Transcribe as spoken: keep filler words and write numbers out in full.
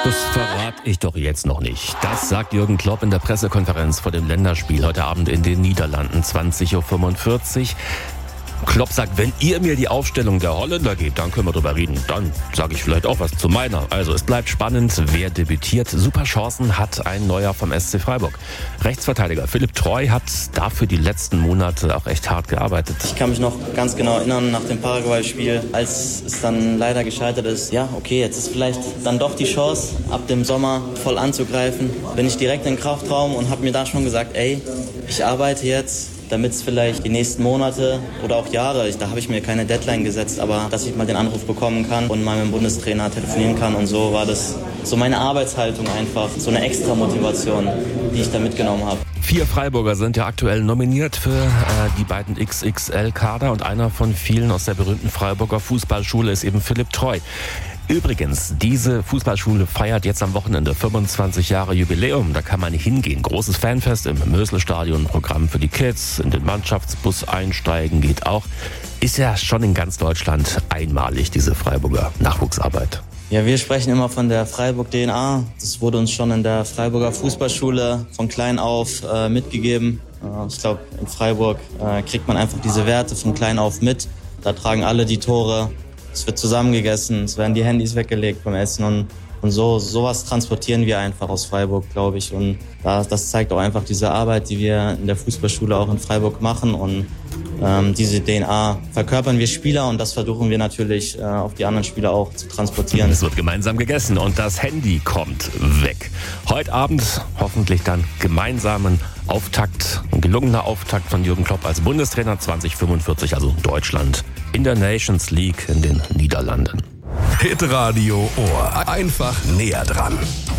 Das verrate ich doch jetzt noch nicht. Das sagt Jürgen Klopp in der Pressekonferenz vor dem Länderspiel heute Abend in den Niederlanden, zwanzig Uhr fünfundvierzig. Klopp sagt, wenn ihr mir die Aufstellung der Holländer gebt, dann können wir drüber reden. Dann sage ich vielleicht auch was zu meiner. Also es bleibt spannend, wer debütiert. Super Chancen hat ein Neuer vom S C Freiburg. Rechtsverteidiger Philipp Troy hat dafür die letzten Monate auch echt hart gearbeitet. Ich kann mich noch ganz genau erinnern, nach dem Paraguay-Spiel, als es dann leider gescheitert ist. Ja, okay, jetzt ist vielleicht dann doch die Chance, ab dem Sommer voll anzugreifen. Bin ich direkt in den Kraftraum und habe mir da schon gesagt, ey, ich arbeite jetzt, damit es vielleicht die nächsten Monate oder auch Jahre, da habe ich mir keine Deadline gesetzt, aber dass ich mal den Anruf bekommen kann und mal mit dem Bundestrainer telefonieren kann, und so war das so meine Arbeitshaltung einfach, so eine extra Motivation, die ich da mitgenommen habe. Vier Freiburger sind ja aktuell nominiert für äh, die beiden X X L-Kader und einer von vielen aus der berühmten Freiburger Fußballschule ist eben Philipp Troy. Übrigens, diese Fußballschule feiert jetzt am Wochenende fünfundzwanzig Jahre Jubiläum. Da kann man hingehen. Großes Fanfest im Möselstadion, Programm für die Kids, in den Mannschaftsbus einsteigen geht auch. Ist ja schon in ganz Deutschland einmalig, diese Freiburger Nachwuchsarbeit. Ja, wir sprechen immer von der Freiburg-D N A. Das wurde uns schon in der Freiburger Fußballschule von klein auf äh, mitgegeben. Äh, ich glaube, in Freiburg äh, kriegt man einfach diese Werte von klein auf mit. Da tragen alle die Tore. Es wird zusammengegessen, es werden die Handys weggelegt beim Essen und, und so sowas transportieren wir einfach aus Freiburg, glaube ich. Und das, das zeigt auch einfach diese Arbeit, die wir in der Fußballschule auch in Freiburg machen. Und ähm, diese D N A verkörpern wir Spieler und das versuchen wir natürlich äh, auf die anderen Spieler auch zu transportieren. Es wird gemeinsam gegessen und das Handy kommt weg. Heute Abend hoffentlich dann gemeinsamen Auftakt, ein gelungener Auftakt von Jürgen Klopp als Bundestrainer zwanzig fünfundvierzig, also Deutschland in der Nations League in den Niederlanden. Hitradio Ohr. Einfach näher dran.